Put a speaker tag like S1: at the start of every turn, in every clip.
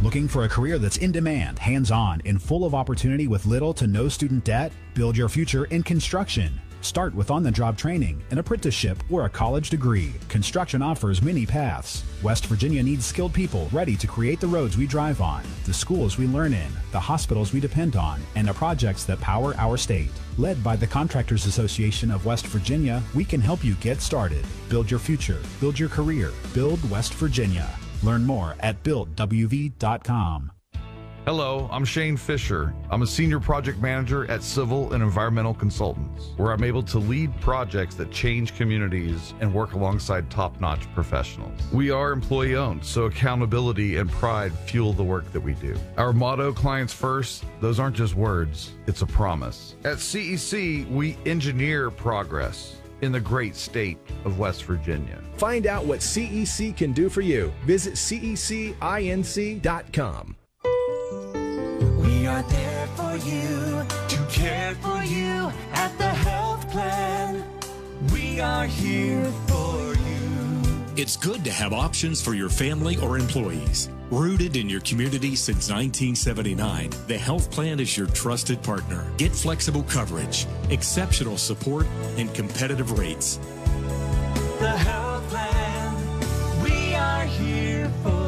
S1: Looking for a career that's in demand, hands-on, and full of opportunity with little to no student debt? Build your future in construction. Start with on-the-job training, an apprenticeship, or a college degree. Construction offers many paths. West Virginia needs skilled people ready to create the roads we drive on, the schools we learn in, the hospitals we depend on, and the projects that power our state. Led by the Contractors Association of West Virginia, we can help you get started. Build your future. Build your career. Build West Virginia. Learn more at buildwv.com.
S2: Hello, I'm Shane Fisher. I'm a senior project manager at Civil and Environmental Consultants, where I'm able to lead projects that change communities and work alongside top-notch professionals. We are employee-owned, so accountability and pride fuel the work that we do. Our motto, clients first, those aren't just words, it's a promise. At CEC, we engineer progress in the great state of West Virginia.
S3: Find out what CEC can do for you. Visit cecinc.com.
S4: We are there for you, to care for you at the health plan. We are here for you.
S5: It's good to have options for your family or employees. Rooted in your community since 1979, the health plan is your trusted partner. Get flexible coverage, exceptional support, and competitive rates.
S4: The health plan, we are here for you.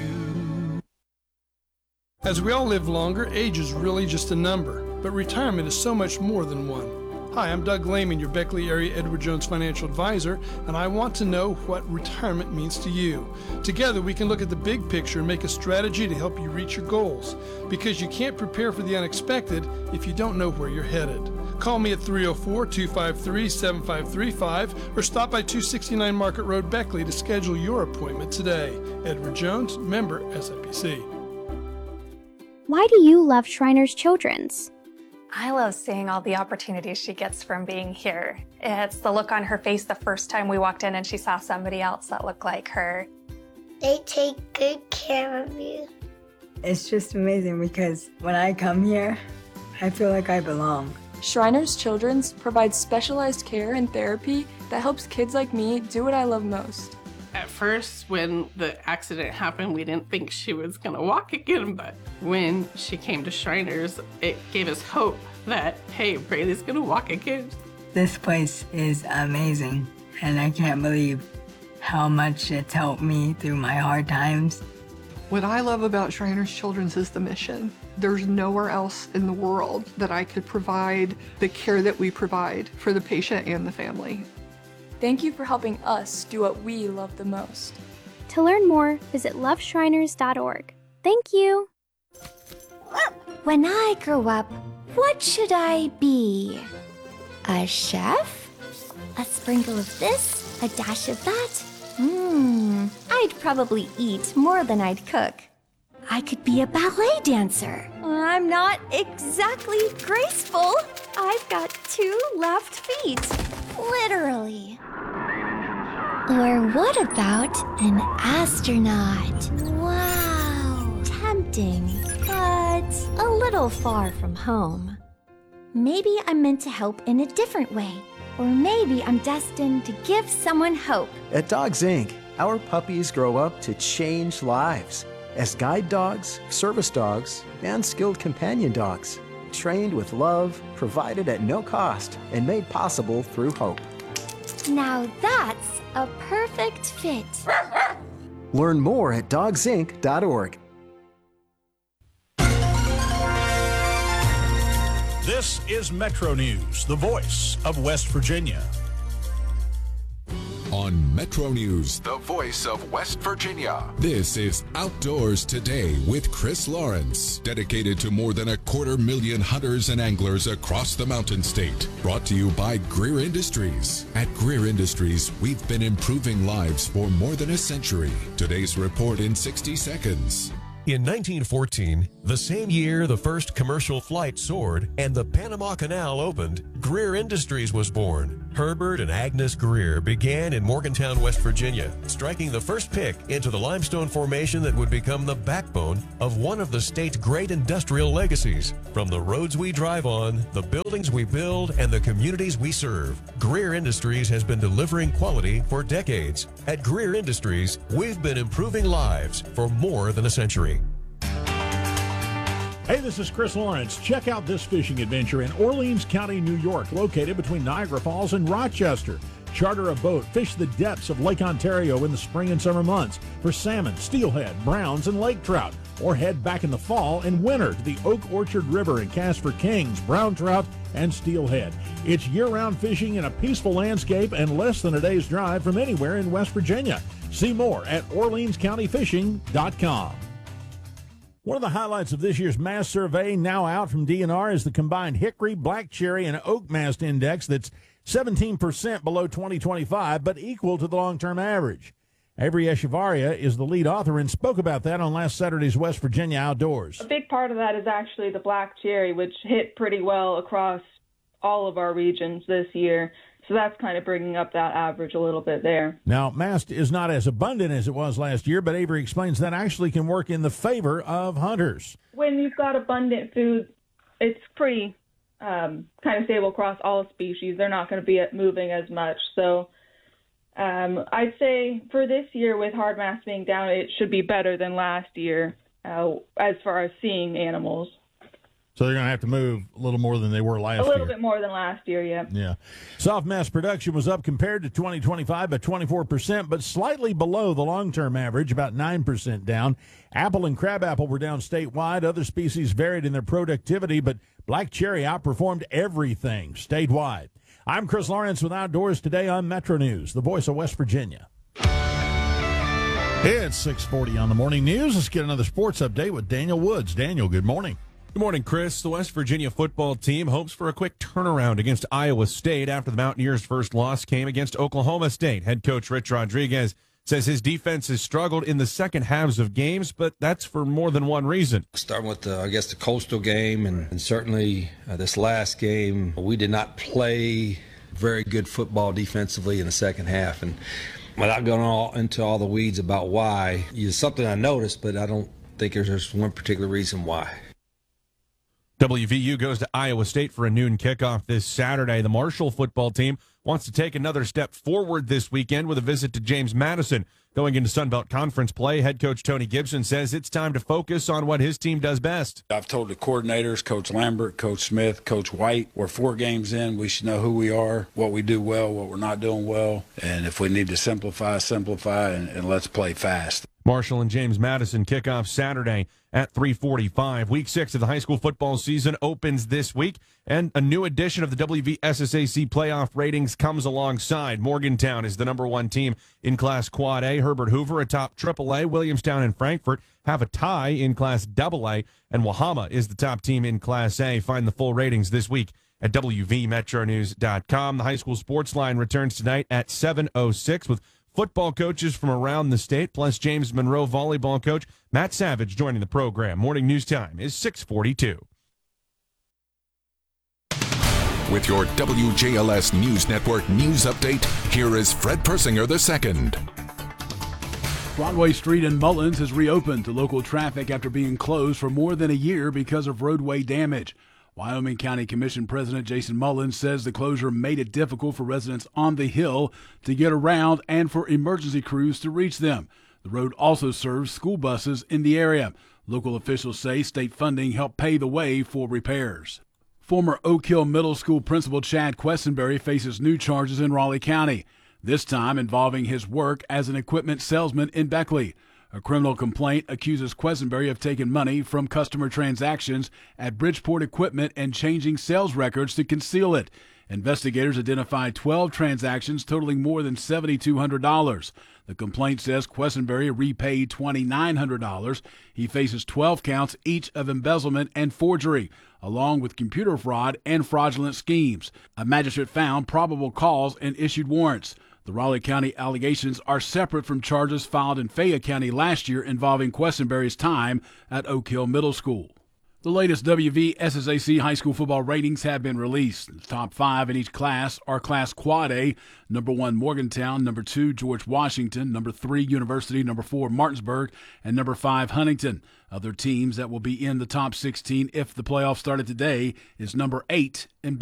S6: As we all live longer, age is really just a number, but retirement is so much more than one. Hi, I'm Doug Lehman, your Beckley Area Edward Jones financial advisor, and I want to know what retirement means to you. Together, we can look at the big picture and make a strategy to help you reach your goals, because you can't prepare for the unexpected if you don't know where you're headed. Call me at 304-253-7535 or stop by 269 Market Road, Beckley to schedule your appointment today. Edward Jones, member SIPC.
S7: Why do you love Shriners Children's?
S8: I love seeing all the opportunities she gets from being here. It's the look on her face the first time we walked in and she saw somebody else that looked like her.
S9: They take good care of you.
S10: It's just amazing because when I come here, I feel like I belong.
S11: Shriners Children's provides specialized care and therapy that helps kids like me do what I love most.
S12: At first, when the accident happened, we didn't think she was gonna walk again, but when she came to Shriners, it gave us hope that, hey, Braylee's gonna walk again.
S10: This place is amazing, and I can't believe how much it's helped me through my hard times.
S13: What I love about Shriners Children's is the mission. There's nowhere else in the world that I could provide the care that we provide for the patient and the family.
S11: Thank you for helping us do what we love the most.
S7: To learn more, visit loveshriners.org. Thank you.
S14: When I grow up, what should I be? A chef? A sprinkle of this, a dash of that? I'd probably eat more than I'd cook. I could be a ballet dancer. I'm not exactly graceful. I've got 2 left feet. Literally. Or what about an astronaut? Wow. Tempting, but a little far from home. Maybe I'm meant to help in a different way. Or maybe I'm destined to give someone hope.
S15: At Dogs Inc., our puppies grow up to change lives as guide dogs, service dogs, and skilled companion dogs, trained with love, provided at no cost, and made possible through hope.
S14: Now that's a perfect fit.
S15: Learn more at dogsinc.org.
S16: This is Metro News, the voice of West Virginia.
S17: On Metro News, the voice of West Virginia. This is Outdoors Today with Chris Lawrence, dedicated to more than 250,000 hunters and anglers across the Mountain State. Brought to you by Greer Industries. At Greer Industries, we've been improving lives for more than a century. Today's report in 60 seconds.
S18: In 1914, the same year the first commercial flight soared and the Panama Canal opened, Greer Industries was born. Herbert and Agnes Greer began in Morgantown, West Virginia, striking the first pick into the limestone formation that would become the backbone of one of the state's great industrial legacies. From the roads we drive on, the buildings we build, and the communities we serve, Greer Industries has been delivering quality for decades. At Greer Industries, we've been improving lives for more than a century.
S16: Hey, this is Chris Lawrence. Check out this fishing adventure in Orleans County, New York, located between Niagara Falls and Rochester. Charter a boat, fish the depths of Lake Ontario in the spring and summer months for salmon, steelhead, browns, and lake trout. Or head back in the fall and winter to the Oak Orchard River and cast for kings, brown trout, and steelhead. It's year-round fishing in a peaceful landscape and less than a day's drive from anywhere in West Virginia. See more at OrleansCountyFishing.com. One of the highlights of this year's mast survey, now out from DNR, is the combined hickory, black cherry, and oak mast index that's 17% below 2025, but equal to the long-term average. Avery Echevarria is the lead author and spoke about that on last Saturday's West Virginia Outdoors.
S19: A big part of that is actually the black cherry, which hit pretty well across all of our regions this year. So that's kind of bringing up that average a little bit there.
S16: Now, mast is not as abundant as it was last year, but Avery explains that actually can work in the favor of hunters.
S19: When you've got abundant food, it's pretty kind of stable across all species. They're not going to be moving as much. So I'd say for this year, with hard mast being down, it should be better than last year as far as seeing animals.
S16: So they're going to have to move a little more than they were last year.
S19: A little bit more than last year, yeah.
S16: Yeah. Soft mast production was up compared to 2025 by 24%, but slightly below the long-term average, about 9% down. Apple and crabapple were down statewide. Other species varied in their productivity, but black cherry outperformed everything statewide. I'm Chris Lawrence with Outdoors Today on Metro News, the voice of West Virginia. It's 6:40 on the morning news. Let's get another sports update with Daniel Woods. Daniel, good morning.
S20: Good morning, Chris. The West Virginia football team hopes for a quick turnaround against Iowa State after the Mountaineers' first loss came against Oklahoma State. Head coach Rich Rodriguez says his defense has struggled in the second halves of games, but that's for more than one reason.
S21: Starting with, the Coastal game and certainly this last game, we did not play very good football defensively in the second half. And without going into all the weeds about why, it's something I noticed, but I don't think there's just one particular reason why.
S20: WVU goes to Iowa State for a noon kickoff this Saturday. The Marshall football team wants to take another step forward this weekend with a visit to James Madison. Going into Sun Belt Conference play, head coach Tony Gibson says it's time to focus on what his team does best.
S22: I've told the coordinators, Coach Lambert, Coach Smith, Coach White, we're 4 games in. We should know who we are, what we do well, what we're not doing well. And if we need to simplify, and let's play fast.
S20: Marshall and James Madison kick off Saturday at 3:45. Week 6 of the high school football season opens this week, and a new edition of the WVSSAC playoff ratings comes alongside. Morgantown is the number 1 team in Class Quad A. Herbert Hoover atop AAA. Williamstown and Frankfort have a tie in Class AA, and Wahama is the top team in Class A. Find the full ratings this week at WVMetroNews.com. The high school sports line returns tonight at 7:06 with football coaches from around the state, plus James Monroe volleyball coach Matt Savage joining the program. Morning news time is 6:42.
S17: With your WJLS News Network news update, here is Fred Persinger II.
S23: Broadway Street in Mullins has reopened to local traffic after being closed for more than a year because of roadway damage. Wyoming County Commission President Jason Mullins says the closure made it difficult for residents on the hill to get around and for emergency crews to reach them. The road also serves school buses in the area. Local officials say state funding helped pave the way for repairs. Former Oak Hill Middle School principal Chad Questenberry faces new charges in Raleigh County, this time involving his work as an equipment salesman in Beckley. A criminal complaint accuses Questenberry of taking money from customer transactions at Bridgeport Equipment and changing sales records to conceal it. Investigators identified 12 transactions totaling more than $7,200. The complaint says Questenberry repaid $2,900. He faces 12 counts each of embezzlement and forgery, along with computer fraud and fraudulent schemes. A magistrate found probable cause and issued warrants. The Raleigh County allegations are separate from charges filed in Fayette County last year involving Questenberry's time at Oak Hill Middle School. The latest WVSSAC high school football ratings have been released. The top 5 in each class are Class Quad A. Number 1, Morgantown. Number 2, George Washington. Number 3, University. Number 4, Martinsburg. And number 5, Huntington. Other teams that will be in the top 16 if the playoffs started today is number 8 in